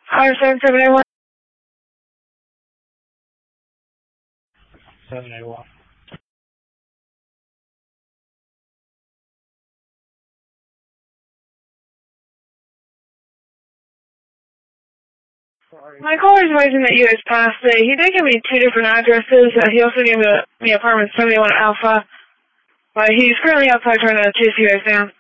781. 781. My caller is waiting at US Pass. He did give me two different addresses. He also gave me apartment 71 Alpha. But he's currently outside trying to chase you guys down.